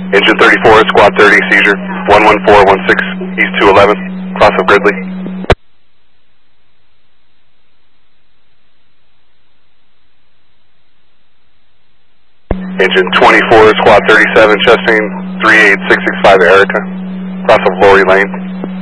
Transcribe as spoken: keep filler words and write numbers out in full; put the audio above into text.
Engine thirty-four, squad thirty, seizure, one one four one six, east two eleven, cross of Gridley. Engine twenty-four, squad thirty-seven, Chastain three eight six six five, Erica, cross of Lori Lane.